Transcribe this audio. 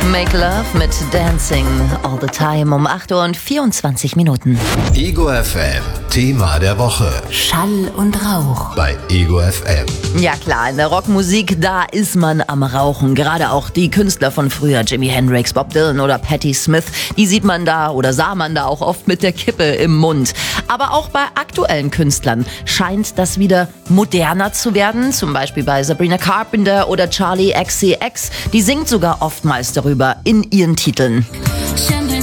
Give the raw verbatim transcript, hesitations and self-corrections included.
Make Love mit Dancing All the Time um acht Uhr und vierundzwanzig Minuten. Ego F M, Thema der Woche. Schall und Rauch. Bei Ego F M. Ja klar, in der Rockmusik, da ist man am Rauchen. Gerade auch die Künstler von früher, Jimi Hendrix, Bob Dylan oder Patti Smith, die sieht man da oder sah man da auch oft mit der Kippe im Mund. Aber auch bei aktuellen Künstlern scheint das wieder moderner zu werden. Zum Beispiel bei Sabrina Carpenter oder Charli X C X. Die singt sogar oftmals darüber in ihren Titeln.